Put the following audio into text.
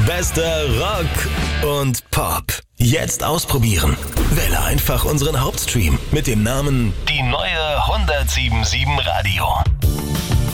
bester Rock und Pop. Jetzt ausprobieren. Wähle einfach unseren Hauptstream mit dem Namen Die neue 107.7 Radio.